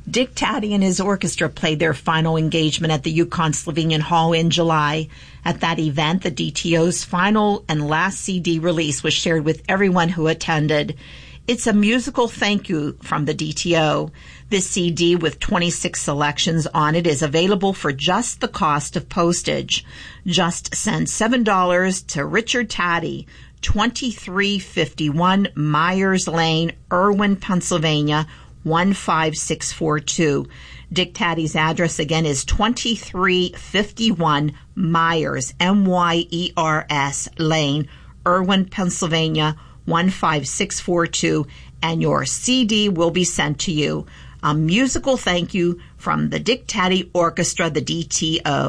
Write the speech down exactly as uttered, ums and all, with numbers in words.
Dick Taddy and his orchestra played their final engagement at the Yukon Slovenian Hall in July. At that event, the D T O's final and last C D release was shared with everyone who attended. It's a musical thank you from the D T O. This C D with twenty-six selections on it is available for just the cost of postage. Just send seven dollars to Richard Taddy, twenty-three fifty-one Myers Lane, Irwin, Pennsylvania, one five six four two. Dick Taddy's address again is twenty-three fifty-one Myers, M Y E R S Lane, Irwin, Pennsylvania, one five six four two, and your C D will be sent to you. A musical thank you from the Dick Taddy Orchestra, the D T O.